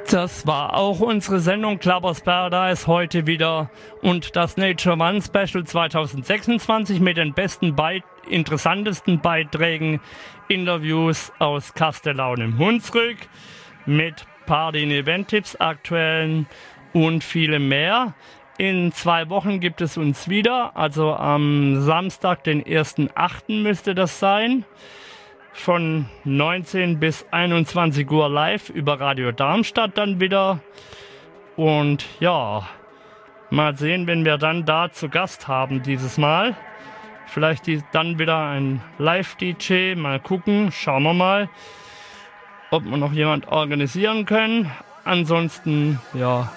Das war auch unsere Sendung Clubbers Paradise heute wieder und das Nature One Special 2026 mit den besten, interessantesten Beiträgen, Interviews aus Kastellaun im Hunsrück mit Party- und Event-Tipps, aktuellen und vielem mehr. In 2 Wochen gibt es uns wieder, also am Samstag, den 1.8. müsste das sein. Von 19 bis 21 Uhr live über Radio Darmstadt dann wieder. Und ja, mal sehen, wenn wir dann da zu Gast haben dieses Mal. Vielleicht dann wieder ein Live-DJ. Mal gucken, schauen wir mal, ob wir noch jemand organisieren können. Ansonsten, ja,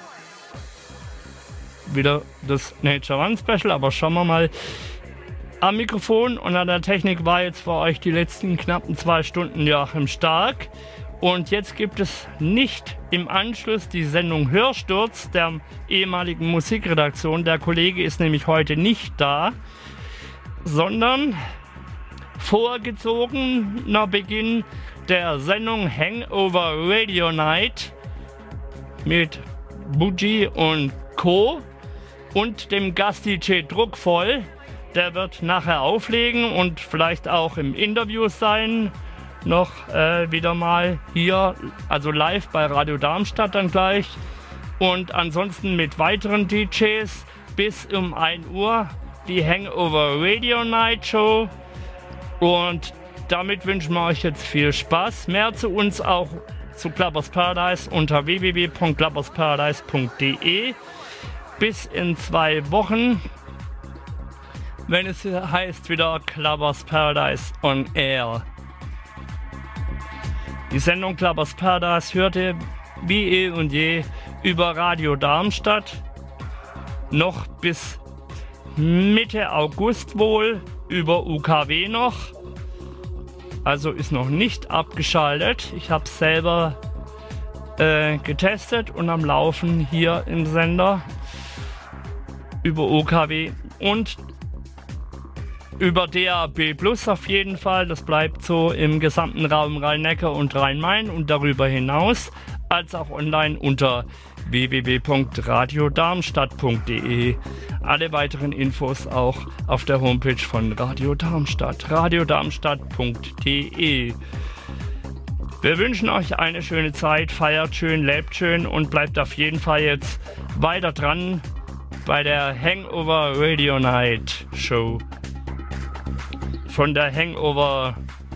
wieder das Nature One Special, aber schauen wir mal. Am Mikrofon und an der Technik war jetzt für euch die letzten knappen 2 Stunden Joachim Stark. Und jetzt gibt es nicht im Anschluss die Sendung Hörsturz der ehemaligen Musikredaktion. Der Kollege ist nämlich heute nicht da, sondern vorgezogener Beginn der Sendung Hangover Radio Night mit Bougie und Co. und dem Gast-DJ Druckvoll. Der wird nachher auflegen und vielleicht auch im Interview sein. Noch wieder mal hier, also live bei Radio Darmstadt dann gleich. Und ansonsten mit weiteren DJs bis um 1 Uhr die Hangover Radio Night Show. Und damit wünschen wir euch jetzt viel Spaß. Mehr zu uns auch zu Clubbers Paradise unter www.clubbersparadise.de. Bis in 2 Wochen. Wenn es heißt wieder Clubbers Paradise on Air. Die Sendung Clubbers Paradise hört ihr wie eh und je über Radio Darmstadt. Noch bis Mitte August wohl über UKW noch. Also ist noch nicht abgeschaltet. Ich habe es selber getestet und am Laufen hier im Sender über UKW und über DAB Plus auf jeden Fall, das bleibt so im gesamten Raum Rhein-Neckar und Rhein-Main und darüber hinaus, als auch online unter www.radiodarmstadt.de. Alle weiteren Infos auch auf der Homepage von Radio Darmstadt, radiodarmstadt.de. Wir wünschen euch eine schöne Zeit, feiert schön, lebt schön und bleibt auf jeden Fall jetzt weiter dran bei der Hangover Radio Night Show. Von der Hangover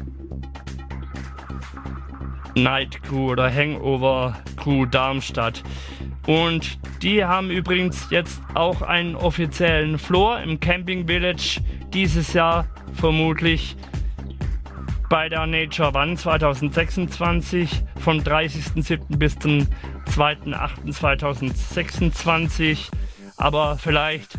Night Crew oder Hangover Crew Darmstadt. Und die haben übrigens jetzt auch einen offiziellen Floor im Camping Village dieses Jahr vermutlich bei der Nature One 2026 vom 30.07. bis zum 2.08.2026. Aber vielleicht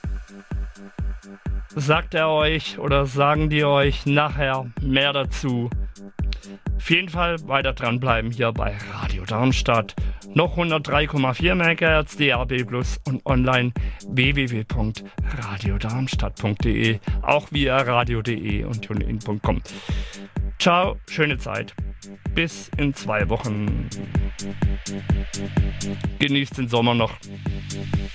sagt er euch oder sagen die euch nachher mehr dazu. Auf jeden Fall weiter dranbleiben hier bei Radio Darmstadt. Noch 103,4 MHz DAB Plus und online www.radiodarmstadt.de, auch via radio.de und tunein.com. Ciao, schöne Zeit. Bis in 2 Wochen. Genießt den Sommer noch.